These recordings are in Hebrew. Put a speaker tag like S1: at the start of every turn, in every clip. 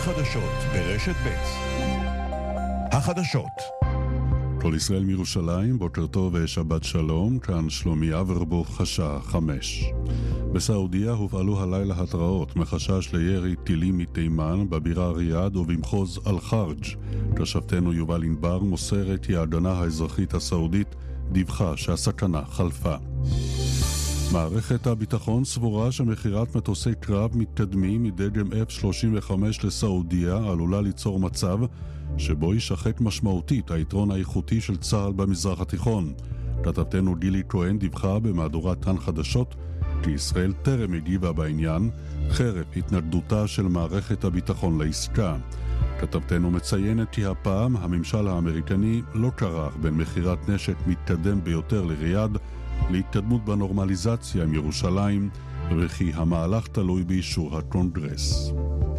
S1: החדשות ברשת ב'. החדשות. כל ישראל מירושלים, בוקר טוב ושבת שלום, כאן שלומי אברבוך, השעה 5. בסעודיה הופעלו הלילה התראות מחשש לירי טילים מתימן בבירה ריאד ובמחוז אל-חרג'. תושבתנו יובל ענבר מוסרת כי ההגנה האזרחית הסעודית דיווחה שהסכנה חלפה. מערכת הביטחון סבורה שמחירת מטוסי קרב מתקדמים מדגם F-35 לסעודיה עלולה ליצור מצב שבו יישחק משמעותית היתרון האיכותי של צה"ל במזרח התיכון. כתבתנו גילי כהן דיווחה במהדורת כאן חדשות כי ישראל טרם הגיבה בעניין חרף התנגדותה של מערכת הביטחון לעסקה. כתבתנו מציינת כי הפעם הממשל האמריקני לא כרך בין מחירת נשק מתקדם ביותר לריאד להתקדמות בנורמליזציה עם ירושלים, וכי המהלך תלוי באישור הקונגרס.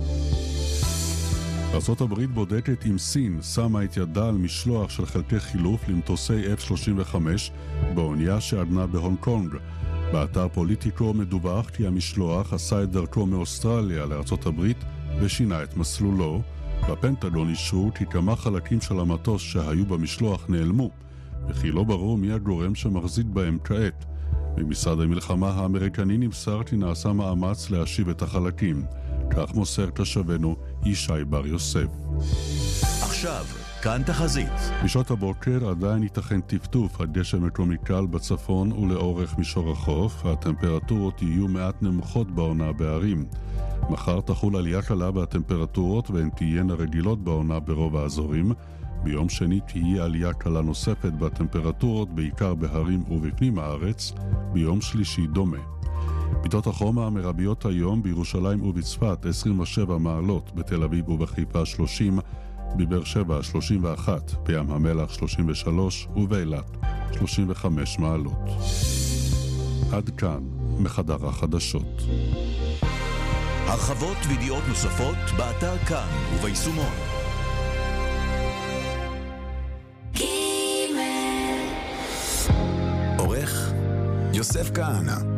S1: ארצות הברית בודקת אם סין שמה את ידה על משלוח של חלקי חילוף למטוסי F-35 באונייה שעדנה בהונג קונג. באתר פוליטיקו מדווח כי המשלוח עשה את דרכו מאוסטרליה לארצות הברית ושינה את מסלולו. בפנטגון אישרו כי כמה חלקים של המטוס שהיו במשלוח נעלמו, וכי לא ברור מי הגורם שמחזיק בהם כעת. במשרד המלחמה האמריקני נמסר כי נעשה מאמץ להשיב את החלקים. כך מוסר תושבנו ישי בר יוסף.
S2: עכשיו, כאן תחזית.
S1: בשעות הבוקר עדיין ייתכן טפטוף עד גשם מקומי קל בצפון ולאורך מישור החוף. הטמפרטורות יהיו מעט נמוכות בעונה בערים. מחר תחול עלייה קלה בטמפרטורות והן תהיינה רגילות בעונה ברוב האזורים. ביום שני תהיה עלייה קלה נוספת בטמפרטורות, בעיקר בהרים ובפנים הארץ. ביום שלישי דומה. מידות החום המרביות היום בירושלים ובצפת 27 מעלות, בתל אביב ובחיפה 30, בבאר שבע 31, בים המלח 33 ובאילת 35 מעלות. עד כאן מחדר החדשות.
S2: הרחבות וידיעות נוספות באתר כאן וביישומון. עורך יוסף כהנא.